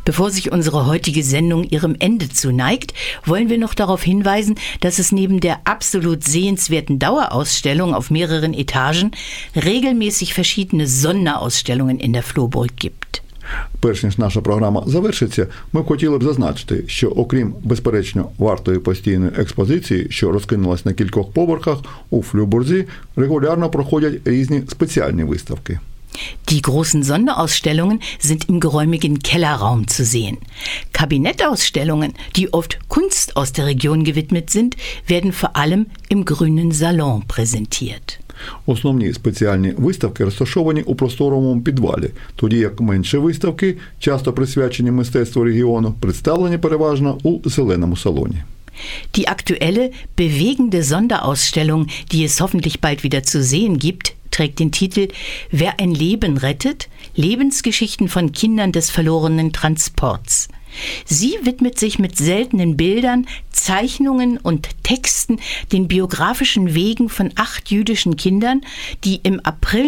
Bevor sich unsere heutige Sendung ihrem Ende zuneigt, wollen wir noch darauf hinweisen, dass es neben der absolut sehenswerten Dauerausstellung auf mehreren Etagen regelmäßig verschiedene Sonderausstellungen in der Flohburg gibt. Перш ніж наша програма завершиться, ми хотіли б зазначити, що окрім, безперечно, вартої постійної експозиції, що розкинулась на кількох поверхах, у Флюбурзі регулярно проходять різні спеціальні виставки. Die großen Sonderausstellungen sind im geräumigen Kellerraum zu sehen. Kabinettausstellungen, die oft Kunst aus der Region gewidmet sind, werden vor allem im grünen Salon präsentiert. Основні спеціальні виставки розташовані у просторовому підвалі, тоді як менші виставки, часто присвячені мистецтву регіону, представлені переважно у зеленому салоні. Die aktuelle, bewegende Sonderausstellung, die es hoffentlich bald wieder zu sehen gibt, trägt den Titel »Wer ein Leben rettet? Lebensgeschichten von Kindern des verlorenen Transports«. Sie widmet sich mit seltenen Bildern, Zeichnungen und Texten den biografischen Wegen von 8 jüdischen Kindern, die im April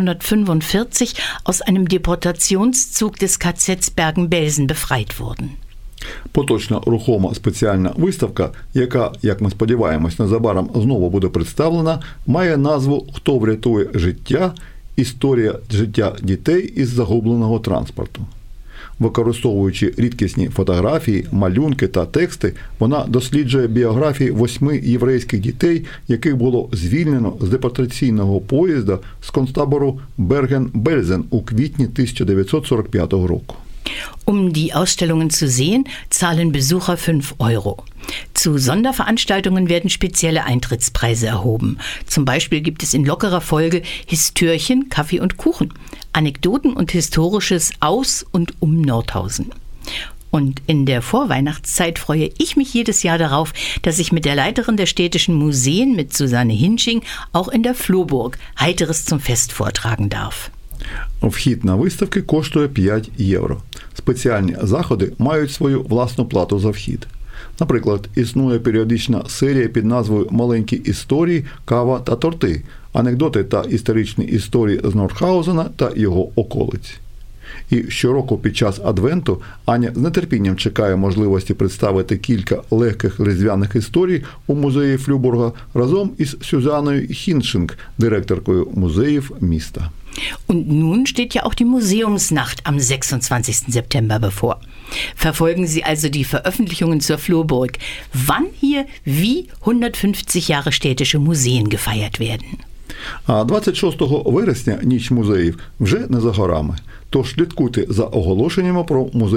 1945 aus einem Deportationszug des KZ Bergen-Belsen befreit wurden. Поточна рухома спеціальна виставка, яка, як ми сподіваємось, незабаром знову буде представлена, має назву «Хто врятує життя? Історія життя дітей із загубленого транспорту». Використовуючи рідкісні фотографії, малюнки та тексти, вона досліджує біографії 8 єврейських дітей, яких було звільнено з депортаційного поїзда з концтабору Берген-Бельзен у квітні 1945 року. Um die Ausstellungen zu sehen, zahlen Besucher 5 €. Zu Sonderveranstaltungen werden spezielle Eintrittspreise erhoben. Zum Beispiel gibt es in lockerer Folge Histörchen, Kaffee und Kuchen, Anekdoten und Historisches aus und um Nordhausen. Und in der Vorweihnachtszeit freue ich mich jedes Jahr darauf, dass ich mit der Leiterin der städtischen Museen, mit Susanne Hinsching, auch in der Flohburg Heiteres zum Fest vortragen darf. Вхід на виставки коштує 5 €. Спеціальні заходи мають свою власну плату за вхід. Наприклад, існує періодична серія під назвою «Маленькі історії, кава та торти», анекдоти та історичні історії з Нордхаузена та його околиць. І щороку під час Адвенту Аня з нетерпінням чекає можливості представити кілька легких різдвяних історій у музеї Флюбурга разом із Сюзанною Хіншинг, директоркою музеїв міста. Und nun steht ja auch die Museumsnacht am 26. September bevor. Verfolgen Sie also die Veröffentlichungen zur Flohburg, wann hier wie 150 Jahre städtische Museen gefeiert werden. А 26 вересня Ніч музеїв вже не за горами. Тож слідкуйте за оголошеннями про музей